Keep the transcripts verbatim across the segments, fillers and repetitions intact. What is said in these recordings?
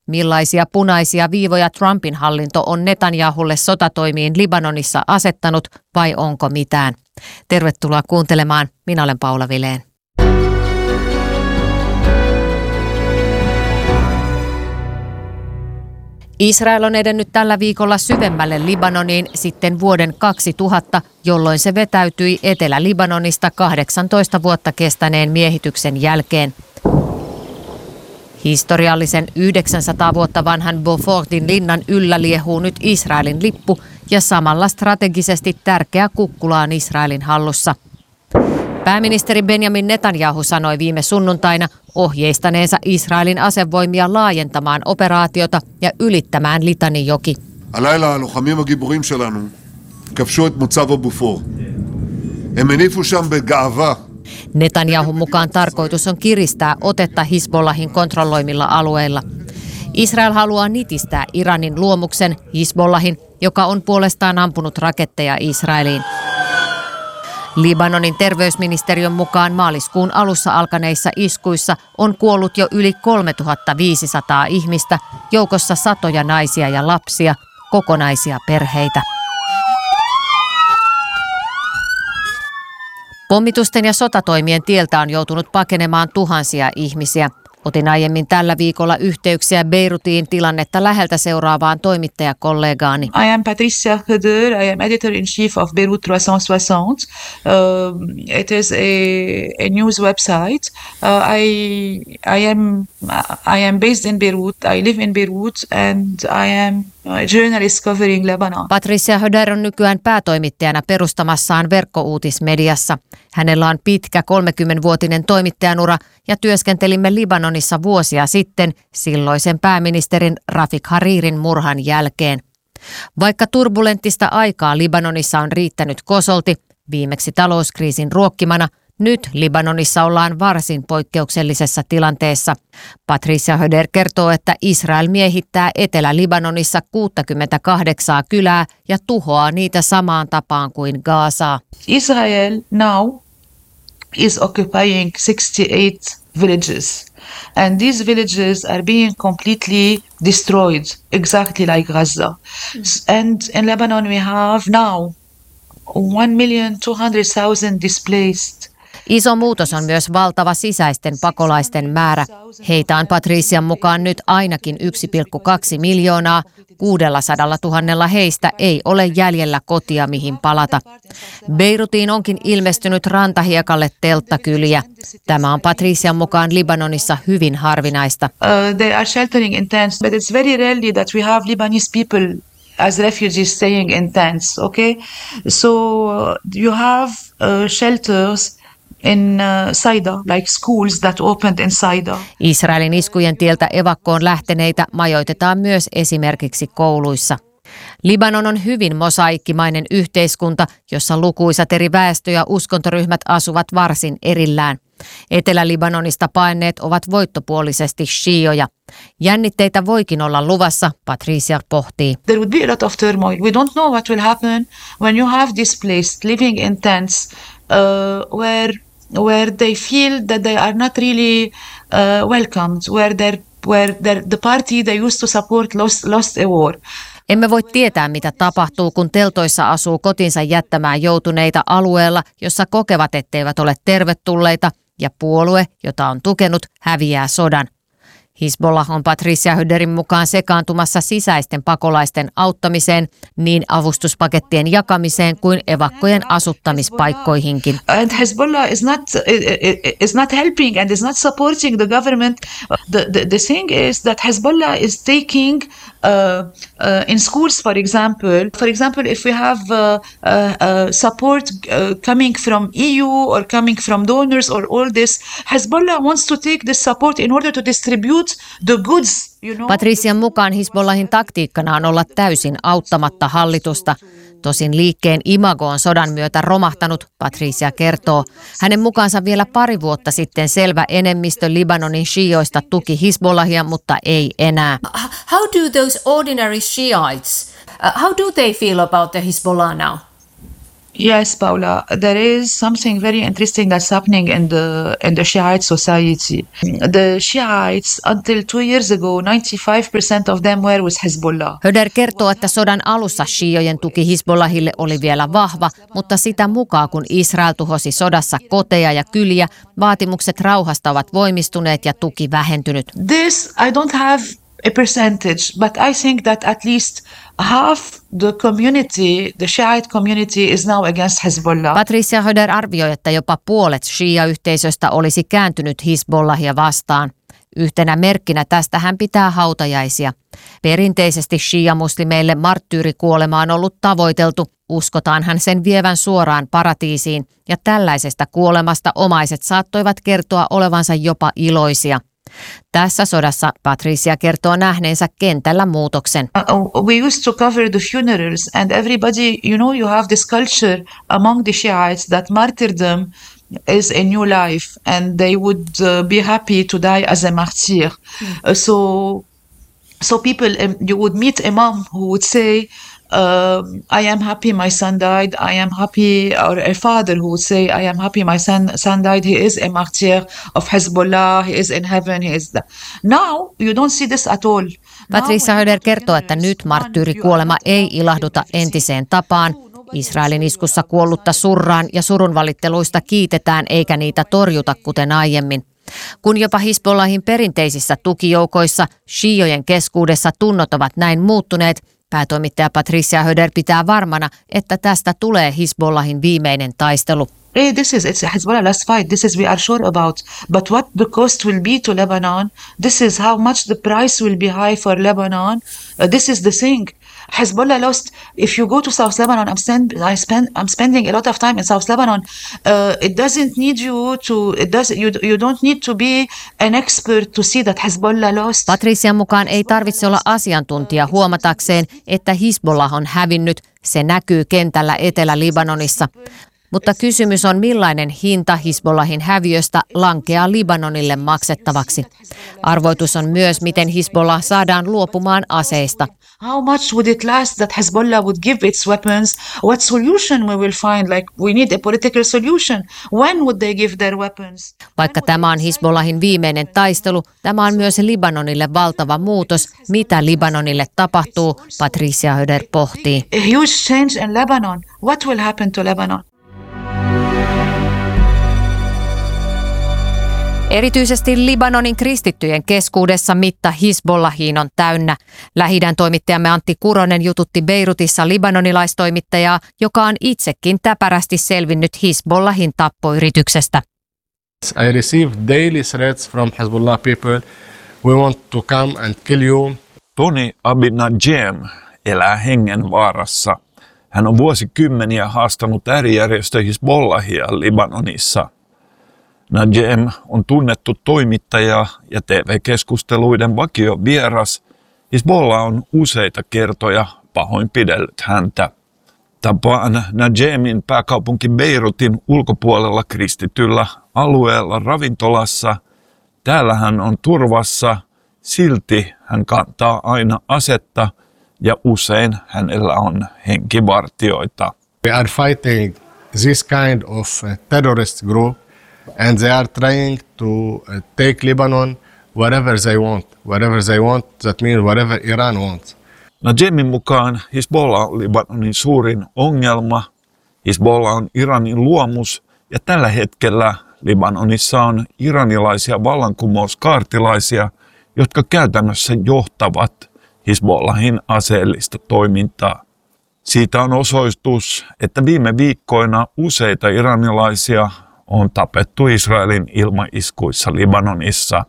millaisia punaisia viivoja Trumpin hallinto on Netanyahulle sotatoimiin Libanonissa asettanut vai onko mitään. Tervetuloa kuuntelemaan. Minä olen Paula Vilén. Israel on edennyt tällä viikolla syvemmälle Libanoniin sitten vuoden kaksituhatta, jolloin se vetäytyi Etelä-Libanonista kahdeksantoista vuotta kestäneen miehityksen jälkeen. Historiallisen yhdeksänsataa vuotta vanhan Beaufortin linnan yllä liehuu nyt Israelin lippu ja samalla strategisesti tärkeä kukkula on Israelin hallussa. Pääministeri Benjamin Netanyahu sanoi viime sunnuntaina ohjeistaneensa Israelin asevoimia laajentamaan operaatiota ja ylittämään Litanijoki. הלילה הלוחמים הגיבורים שלנו כבשו את מוצב הבופור. הם הניפו שם בגאווה. Netanyahun mukaan tarkoitus on kiristää otetta Hizbollahin kontrolloimilla alueilla. Israel haluaa nitistää Iranin luomuksen Hizbollahin, joka on puolestaan ampunut raketteja Israeliin. Libanonin terveysministeriön mukaan maaliskuun alussa alkaneissa iskuissa on kuollut jo yli kolmetuhattaviisisataa ihmistä, joukossa satoja naisia ja lapsia, kokonaisia perheitä. Pommitusten ja sotatoimien tieltä on joutunut pakenemaan tuhansia ihmisiä. Otin aiemmin tällä viikolla yhteyksiä Beirutiin tilannetta läheltä seuraavaan toimittajakollegaani. I am Patricia Höder, I am editor-in-chief of Beirut kolmesataakuusikymmentä. Uh, it is a, a news website. Uh, I, I, am, I am based in Beirut, I live in Beirut and I am a journalist covering Lebanon. Patricia Höder on nykyään päätoimittajana perustamassaan verkkouutismediassa. Hänellä on pitkä kolmekymmenvuotinen toimittajanura ja työskentelimme Libanonissa vuosia sitten silloisen pääministerin Rafik Haririn murhan jälkeen. Vaikka turbulenttista aikaa Libanonissa on riittänyt kosolti, viimeksi talouskriisin ruokkimana, nyt Libanonissa ollaan varsin poikkeuksellisessa tilanteessa. Patricia Höder kertoo, että Israel miehittää Etelä-Libanonissa kuusikymmentäkahdeksan kylää ja tuhoaa niitä samaan tapaan kuin Gazaa. Israel now is occupying sixty-eight villages. And these villages are being completely destroyed, exactly like Gaza. And in Lebanon we have now one million two hundred thousand displaced. Iso muutos on myös valtava sisäisten pakolaisten määrä. Heitä on Patrician mukaan nyt ainakin yksi pilkku kaksi miljoonaa. kuusisataatuhatta heistä ei ole jäljellä kotia, mihin palata. Beirutiin onkin ilmestynyt rantahiekalle telttakyliä. Tämä on Patrician mukaan Libanonissa hyvin harvinaista. Uh, they are sheltering in tents, but it's very rarely that we have Lebanese people as refugees staying in tents, okay? So uh, you have uh, shelters in uh, Saida, like schools that opened in Saida. Israelin iskujen tieltä evakkoon lähteneitä majoitetaan myös esimerkiksi kouluissa. Libanon on hyvin mosaikkimainen yhteiskunta, jossa lukuisat eri väestö- ja uskontoryhmät asuvat varsin erillään. Etelä-Libanonista paenneet ovat voittopuolisesti shioja. Jännitteitä voikin olla luvassa, Patricia pohtii. There would be a lot of turmoil. We don't know what will happen when you have displaced living in tents uh, where where they feel that they are not really uh, welcomed, where their where their, the party they used to support lost lost a war. Emme voi tietää, mitä tapahtuu, kun teltoissa asuu kotinsa jättämään joutuneita alueella, jossa kokevat, etteivät ole tervetulleita, ja puolue, jota on tukenut, häviää sodan. Hizbollah on Patricia Höderin mukaan sekaantumassa sisäisten pakolaisten auttamiseen, niin avustuspakettien jakamiseen kuin evakkojen asuttamispaikkoihinkin. And Hezbollah is not is not helping and is not supporting the government. The the, the thing is that Hezbollah is taking uh, uh, in schools, for example, for example, if we have uh, uh, uh, support uh, coming from E U or coming from donors or all this, Hezbollah wants to take this support in order to distribute the goods, you know. Patrician mukaan Hizbollahin taktiikkana on olla täysin auttamatta hallitusta. Tosin liikkeen imago on sodan myötä romahtanut, Patricia kertoo. Hänen mukaansa vielä pari vuotta sitten selvä enemmistö Libanonin shioista tuki Hizbollahia, mutta ei enää. How do those ordinary Shiites, uh, how do they feel about the Hezbollah now? Yes, Paula, there is something very interesting that's happening in the in the Shiite society. The Shiites, until two years ago, ninety-five percent of them were with Hezbollah. Höder kertoo, että sodan alussa shiiojen tuki Hizbollahille oli vielä vahva, mutta sitä mukaan kun Israel tuhosi sodassa koteja ja kyliä, vaatimukset rauhasta ovat voimistuneet ja tuki vähentynyt. This, I don't have a percentage, but I think that at least half the community, the Shiite community, is now against Hezbollah. Patricia Höder arvioi, että jopa puolet shia-yhteisöstä olisi kääntynyt Hizbollahia vastaan. Yhtenä merkkinä tästä hän pitää hautajaisia. Perinteisesti shia-muslimeille marttyyrikuolema on ollut tavoiteltu, uskotaan hän sen vievän suoraan paratiisiin, ja tällaisesta kuolemasta omaiset saattoivat kertoa olevansa jopa iloisia. Tässä sodassa Patricia kertoo nähneensä kentällä muutoksen. Uh, we used to cover the funerals and everybody, you know, you have this culture among the Shiites that martyrdom is a new life and they would uh, be happy to die as a martyr. Mm. Uh, so, so people, um, you would meet a mom who would say, Uh, I am happy my son died, I am happy, or a father who would say, I am happy my son, son died, he is a martyr of Hezbollah, he is in heaven, he is the... Now you don't see this at all. Patricia Höder kertoo, että nyt marttyyrikuolema ei ilahduta entiseen tapaan. Israelin iskussa kuollutta surraan ja surunvalitteluista kiitetään eikä niitä torjuta kuten aiemmin. Kun jopa Hizbollahin perinteisissä tukijoukoissa shiojen keskuudessa tunnot ovat näin muuttuneet, päätoimittaja Patricia Höder pitää varmana, että tästä tulee Hizbollahin viimeinen taistelu. Hey, this is it's a Hezbollah last fight. This is we are sure about. But what the cost will be to Lebanon? This is how much the price will be high for Lebanon. Uh, this is the thing. Hezbollah lost. If you go to South Lebanon, I'm spend, I spend, I'm spending a lot of time in South Lebanon. Uh, it doesn't need you to. It does. You you don't need to be an expert to see that Hezbollah lost. Patrician mukaan ei tarvitse olla asiantuntija huomatakseen, että Hizbollah on hävinnyt. Se näkyy kentällä Etelä-Libanonissa. Mutta kysymys on, millainen hinta Hizbollahin häviöstä lankeaa Libanonille maksettavaksi. Arvoitus on myös, miten Hizbollah saadaan luopumaan aseista. How much would it last that Hezbollah would give its weapons? What solution we will find? Like we need a political solution. When would they give their weapons? Vaikka tämä on Hizbollahin viimeinen taistelu, tämä on myös Libanonille valtava muutos. Mitä Libanonille tapahtuu, Patricia Höder pohtii. A huge change in Lebanon. What will happen to Lebanon? Erityisesti Libanonin kristittyjen keskuudessa mitta Hizbollahiin on täynnä. Lähi-idän toimittajamme Antti Kuronen jututti Beirutissa libanonilaistoimittajaa, joka on itsekin täpärästi selvinnyt Hizbollahin tappoyrityksestä. I receive daily threats from Hezbollah people. We want to come and kill you. Tony Abinajem elää hengenvaarassa. Hän on vuosikymmeniä haastanut äärijärjestö Hizbollahia Libanonissa. Najem on tunnettu toimittaja ja T V-keskusteluiden vakio vieras. Hizbollah on useita kertoja pahoinpidellyt häntä. Tapaan Najemin pääkaupunki Beirutin ulkopuolella kristityllä alueella ravintolassa. Täällä hän on turvassa, silti hän kantaa aina asetta ja usein hänellä on henkivartioita. We are fighting this kind of terrorist group. And they are trying to take Lebanon wherever they want. Wherever they want, that means wherever Iran wants. Najemin mukaan Hizbollah on Libanonin suurin ongelma. Hizbollah on Iranin luomus ja tällä hetkellä Libanonissa on iranilaisia vallankumouskaartilaisia, jotka käytännössä johtavat Hizbollahin aseellista toimintaa. Siitä on osoitus, että viime viikkoina useita iranilaisia on tapettu Israelin ilmaiskuissa Libanonissa.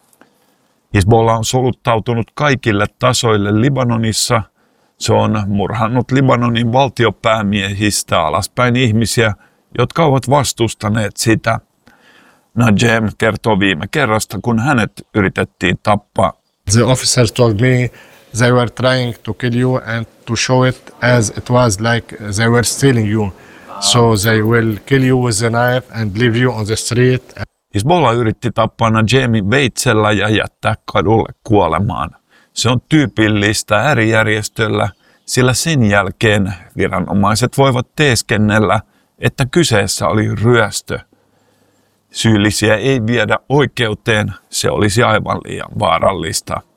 Hizbollah on soluttautunut kaikille tasoille Libanonissa. Se on murhannut Libanonin valtiopäämiehistä alaspäin ihmisiä, jotka ovat vastustaneet sitä. Najem kertoo viime kerrasta, kun hänet yritettiin tappaa. The officers told me they were trying to kill you and to show it as it was like they were stealing you. So they will kill you with a knife and leave you on the street. Hizbollah yritti tappaa Najemin veitsellä ja jättää kadulle kuolemaan. Se on tyypillistä äärijärjestöllä. sillä sen jälkeen viranomaiset voivat teeskennellä, että kyseessä oli ryöstö. Syyllisiä ei viedä oikeuteen, se olisi aivan liian vaarallista.